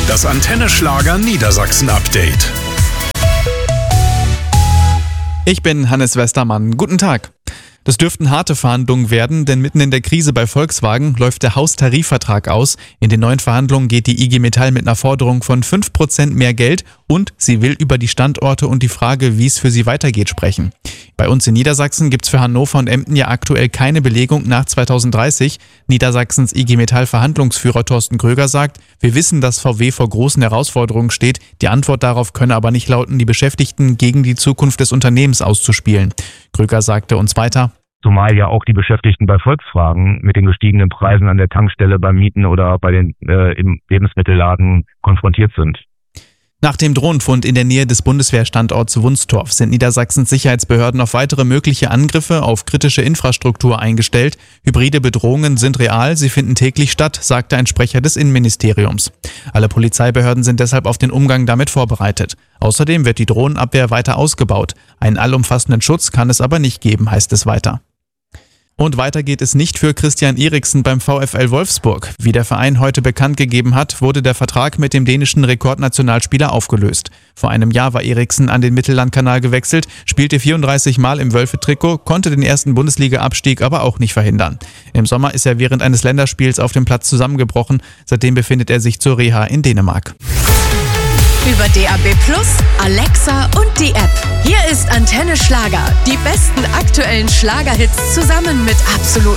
Das Antenne Schlager Niedersachsen Update. Ich bin Hannes Westermann. Guten Tag. Das dürften harte Verhandlungen werden, denn mitten in der Krise bei Volkswagen läuft der Haustarifvertrag aus. In den neuen Verhandlungen geht die IG Metall mit einer Forderung von 5% mehr Geld und sie will über die Standorte und die Frage, wie es für sie weitergeht, sprechen. Bei uns in Niedersachsen gibt's für Hannover und Emden ja aktuell keine Belegung nach 2030. Niedersachsens IG Metall Verhandlungsführer Thorsten Kröger sagt, wir wissen, dass VW vor großen Herausforderungen steht. Die Antwort darauf könne aber nicht lauten, die Beschäftigten gegen die Zukunft des Unternehmens auszuspielen. Kröger sagte uns weiter: Zumal ja auch die Beschäftigten bei Volkswagen mit den gestiegenen Preisen an der Tankstelle, beim Mieten oder bei den im Lebensmittelladen konfrontiert sind. Nach dem Drohnenfund in der Nähe des Bundeswehrstandorts Wunstorf sind Niedersachsens Sicherheitsbehörden auf weitere mögliche Angriffe auf kritische Infrastruktur eingestellt. Hybride Bedrohungen sind real, sie finden täglich statt, sagte ein Sprecher des Innenministeriums. Alle Polizeibehörden sind deshalb auf den Umgang damit vorbereitet. Außerdem wird die Drohnenabwehr weiter ausgebaut. Einen allumfassenden Schutz kann es aber nicht geben, heißt es weiter. Und weiter geht es nicht für Christian Eriksen beim VfL Wolfsburg. Wie der Verein heute bekannt gegeben hat, wurde der Vertrag mit dem dänischen Rekordnationalspieler aufgelöst. Vor einem Jahr war Eriksen an den Mittellandkanal gewechselt, spielte 34 Mal im Wölfe-Trikot, konnte den ersten Bundesliga-Abstieg aber auch nicht verhindern. Im Sommer ist er während eines Länderspiels auf dem Platz zusammengebrochen. Seitdem befindet er sich zur Reha in Dänemark. Über DAB+, Alexa und die App. Hier ist Antenne Schlager. Die besten aktuellen Schlagerhits zusammen mit absoluten